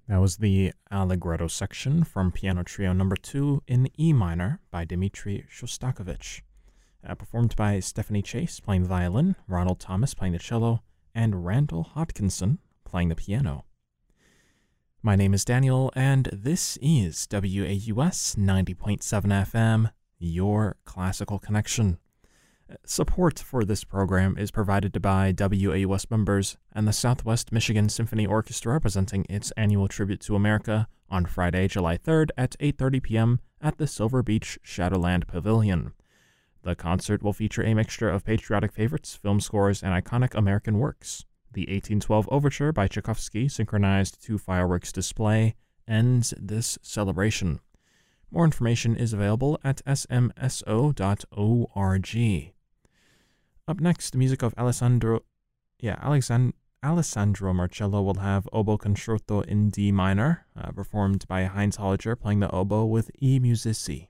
That was the Allegretto section from Piano Trio Number 2 in E minor by Dmitri Shostakovich, performed by Stephanie Chase playing the violin, Ronald Thomas playing the cello, and Randall Hodkinson playing the piano. My name is Daniel, and this is WAUS 90.7 FM, your classical connection. Support for this program is provided by WAUS members and the Southwest Michigan Symphony Orchestra presenting its annual tribute to America on Friday, July 3rd at 8:30 p.m. at the Silver Beach Shadowland Pavilion. The concert will feature a mixture of patriotic favorites, film scores, and iconic American works. The 1812 Overture by Tchaikovsky, synchronized to fireworks display, ends this celebration. More information is available at smso.org. Up next, the music of Alessandro Marcello will have Oboe Concerto in D minor, performed by Heinz Holliger playing the oboe with E Musici.